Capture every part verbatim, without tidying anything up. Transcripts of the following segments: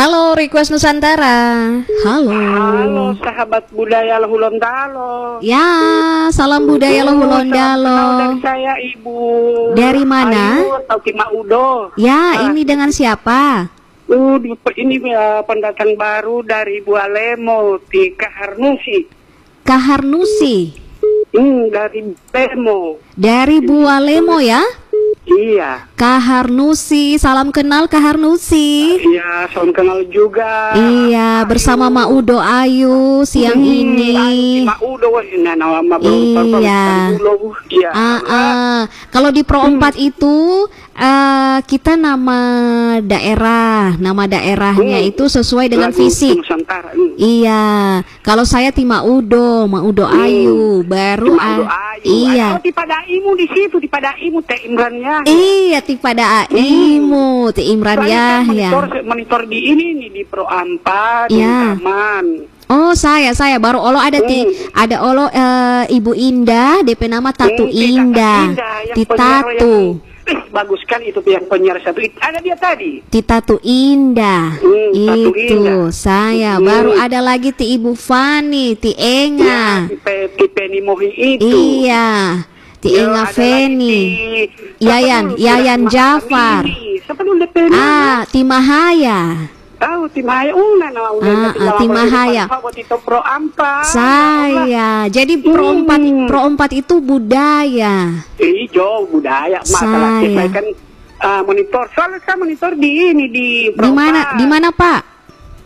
Halo, Request Nusantara. Halo. Halo, sahabat budaya Lahulondalo. Ya, salam budaya Lahulondalo. Dari saya Ibu. Dari mana? Ayu atau Kima Udo. Ya, Ah, ini dengan siapa? Uh, di- ini ya, pendatang baru dari Bualemo di Kaharnusi. Kaharnusi. Hmm, dari Bemo. Dari Bualemo ya? Iya. Kaharnusi, salam kenal Kaharnusi. Iya, salam kenal juga. Iya, bersama Ma Udo Ayu siang Hmm, ini. Kima Udo, ini nama Iya. Iya. Ah, ah. Kalau di Pro empat itu eh, kita nama daerah, nama daerahnya Hmm. itu sesuai dengan Lagu fisik. Nusantara. Hmm. Iya, kalau saya tim Ma Udo, Ma Udo Ayu, baru Kima Udo ah, Ayu. iya. Oh, di Padaimu di situ, di Padaimu Teh Imrannya. Iya, ti pada Aimu, ti Imran Saya kan Yahya. monitor, monitor di ini nih di Pro Ampa di Ya. Taman. Oh, saya saya baru olo ada ti Hmm. ada olo eh, Ibu Indah, D P nama Tatu Hmm, Tita Indah. yang Ti penyiar Tatu. yang- eh, bagus kan itu yang penyiar satu. It- Ada dia tadi. Ti Tatu Indah. Hmm, Tatu Itu Indah. saya. Hmm. Baru ada lagi ti Ibu Fani, ti Ya, Enga. di, Pe- di Penny Mohi itu. Iya. Ti Ya, Enga ada Feni. lagi di- Yayan, siapa dulu? Yayan Mahat Jafar. Amini. Siapa dulu D P N? Ah, ti Mahaya. Tahu tim Haya una nama una Ah, ah, Tim Haya. Buat itu Pro Ampa. Saya. Jadi Pro Hmm. empat Pro empat itu budaya. Hijau budaya masalah Saya. saya kan uh, monitor. Soalnya saya monitor di ini di Di mana? Di mana, Pak?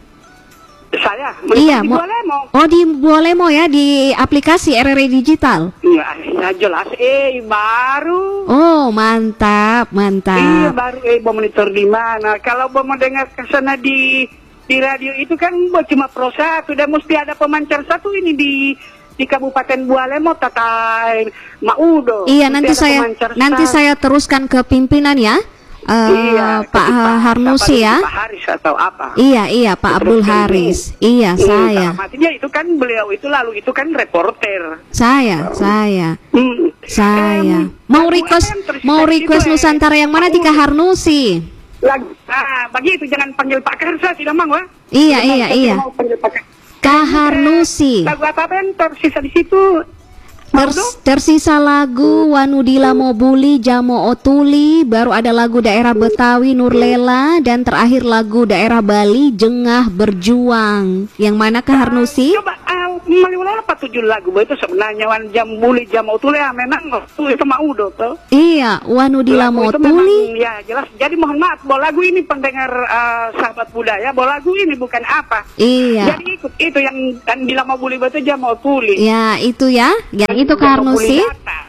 Saya monitor Iya, di mau- Bualemo. Oh, di Bualemo ya, di aplikasi R R I Digital. Ya, ya jelas eh baru. Oh, mantap, Iya mantap. baru eh mau monitor di mana? Kalau mau mendengar ke sana di di radio itu kan buat cuma Pro satu dan mesti ada pemancar satu ini di di Kabupaten Bualemo Tatai Maudo. Iya, Mesti nanti ada saya pemancar nanti satu. saya teruskan ke pimpinan ya. Eh, Iya, Pak ke Harnusi siapa, ya. Pak Haris atau apa? Iya, iya, Pak Abdul Teruskan Haris. dulu. Iya, Hmm, saya. sama matinya itu kan beliau itu lalu itu kan reporter. Saya, saya. Hmm. Saya. Em, Mau lagu request apa yang tersisa mau di request situ, eh? Nusantara yang mana di Harnusi? Lagu. Ah, begitu jangan panggil Pak Karsa tidak mau ah. Iya, Tidak iya, mau, iya. tidak mau panggil Pak Karsa. Kaharnusi. Lagu apa apa yang tersisa di situ? Ters- tersisa lagu Wanudila Mobuli Jamo Otuli, baru ada lagu daerah Betawi Nurlela, dan terakhir lagu daerah Bali Jengah Berjuang. Yang mana ke Harnusi? Coba uh, maliwala apa tujuh lagu itu sebenarnya Wan Jambuli Jamo Otuli ah, memang itu itu mau udah tuh. Iya, Wanudila Lagu itu Motuli. memang, ya jelas. Jadi mohon maaf, bahwa lagu ini pendengar uh, sahabat budaya, bahwa lagu ini bukan apa. Iya. Jadi ikut itu yang kan bila mau buli batu aja mau tuli. Ya, itu ya. Yang itu ke Harnusi.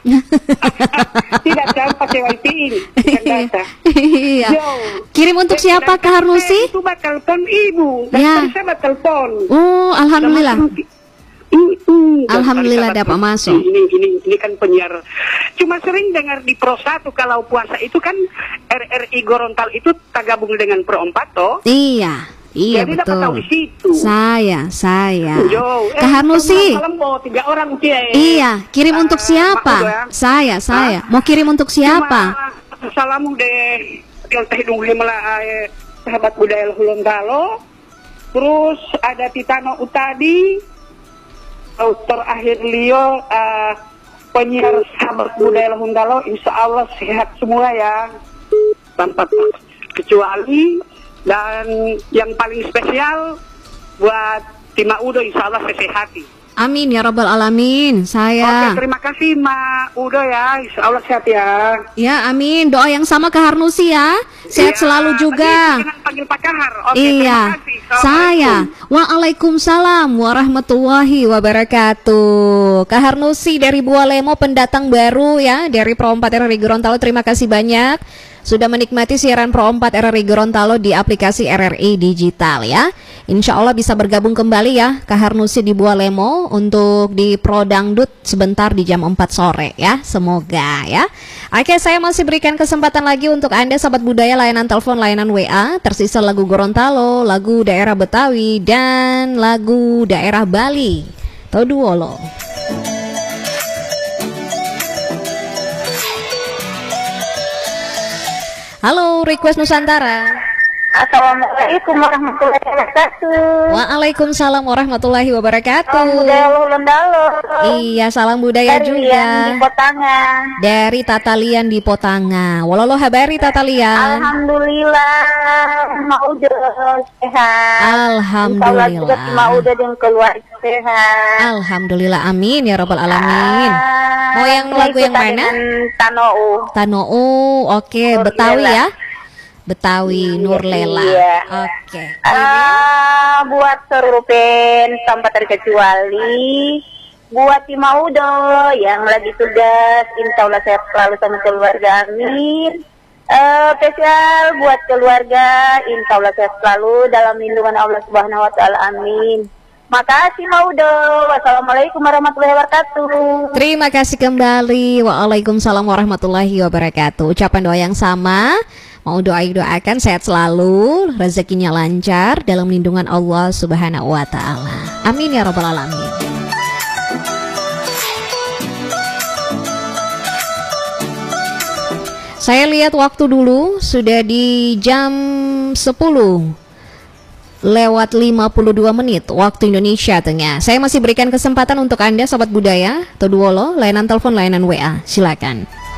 Tidak saya pakai wifi ini. Bukan data. Iya. Yo. Kirim untuk Dan- siapa dan ke Harnusi? Itu bakal telepon ibu. Dan Ya. tadi saya bakal telepon. Oh, alhamdulillah. Mm, mm. Dan Alhamdulillah tadi saya dapat bakal- masuk. Ini, ini, ini kan penyiar. Cuma sering dengar di Pro satu kalau puasa itu kan R R I Gorontalo itu tergabung dengan Pro empat toh. Iya. Iya, Jadi dapat tahu betul. di situ. Saya, saya. Yo, Ke Harnusi. Malam mau tiga orang cie. Iya, kirim Ah, untuk siapa? Pak Udo ya. Saya, saya. Mau kirim untuk siapa? Cuma salamu deh yang teh dung himla eh, sahabat budaya Lahulondalo. Terus ada Titano Utadi, Dokter Akhir Leo, eh, penyiar sahabat budaya Lahulondalo. Insya Allah sehat semua ya, tanpa kecuali. Dan yang paling spesial buat Tima Udo, insya Allah sesehati. Amin ya rabbal alamin. Saya. Oke, terima kasih Ma Udo ya, insya Allah sehat ya. Ya, amin. Doa yang sama ke Harnusi ya. Sehat Ya, selalu juga. begitu, jangan panggil Pak Kahar. Oke, Iya, terima kasih. saya. Assalamualaikum. Waalaikumsalam warahmatullahi wabarakatuh. Kak Harnusi dari Bualemo, pendatang baru ya dari Pro empat R R I Gorontalo. Terima kasih banyak sudah menikmati siaran Pro empat R R I Gorontalo di aplikasi R R I Digital ya. Insya Allah bisa bergabung kembali ya Kak Harnusi di Bualemo untuk di Pro Dangdut sebentar di jam empat sore ya. Semoga ya. Oke, saya masih berikan kesempatan lagi untuk Anda sahabat budaya, layanan telepon, layanan W A. Tersisa lagu Gorontalo, lagu daerah Betawi, dan lagu daerah Bali. Toduolo. Halo, Request Nusantara. Assalamualaikum warahmatullahi wabarakatuh. Waalaikumsalam warahmatullahi wabarakatuh. Salam budaya Lundalo. Iya, salam budaya Dari juga. yang di Potanga. Dari Tatalian di Potanga. Walolo habari Tatalian. Alhamdulillah, mau udah sehat. Alhamdulillah. Juga mau udah dengan keluarga sehat. Alhamdulillah, amin ya rabbal alamin. Ah, Mau yang lagu yang ikutan mana? dengan Tanou. Tanou, oke, Nur Betawi Lela. ya. Betawi, Iya, Nurlela. iya. Oke. Ah, buat seluruh fans tanpa terkecuali, buat si Maudo yang lagi tugas, insya Allah sehat selalu sama keluarga, amin. Eh, spesial buat keluarga, insya Allah sehat selalu dalam lindungan Allah Subhanahu Wa Taala, amin. Makasih Maudo. Wassalamualaikum warahmatullahi wabarakatuh. Terima kasih kembali. Waalaikumsalam warahmatullahi wabarakatuh. Ucapan doa yang sama. Mau doa-doakan sehat selalu, rezekinya lancar dalam lindungan Allah Subhanahu wa taala. Amin ya rabbal alamin. Saya lihat waktu dulu sudah di jam sepuluh lewat lima puluh dua menit waktu Indonesia Tengah. Saya masih berikan kesempatan untuk Anda sobat budaya, Toduolo, layanan telepon, layanan W A. Silakan.